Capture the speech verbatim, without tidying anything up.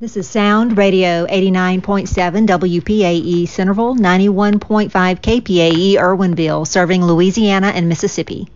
This is Sound Radio eighty-nine point seven W P A E Centerville, ninety-one point five K P A E Irwinville, serving Louisiana and Mississippi.